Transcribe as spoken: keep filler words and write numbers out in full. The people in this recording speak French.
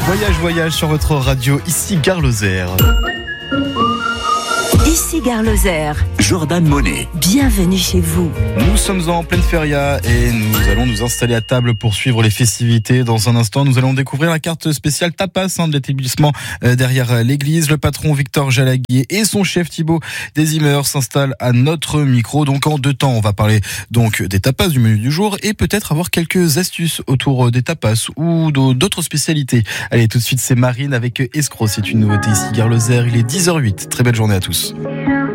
Voyage, voyage sur votre radio, ici Gare Lozère. Ici Gare Lozère. Jordan Monet. Bienvenue chez vous. Nous sommes en pleine feria et nous allons nous installer à table pour suivre les festivités. Dans un instant, nous allons découvrir la carte spéciale tapas hein, de l'établissement euh, derrière l'église. Le patron Victor Jalaguier et son chef Thibaut Desimer s'installent à notre micro. Donc en deux temps, on va parler donc des tapas du menu du jour et peut-être avoir quelques astuces autour des tapas ou d'autres spécialités. Allez, tout de suite, c'est Marine avec Escroc. C'est une nouveauté ici Gare Lozère. Il est dix heures huit. Très belle journée à tous.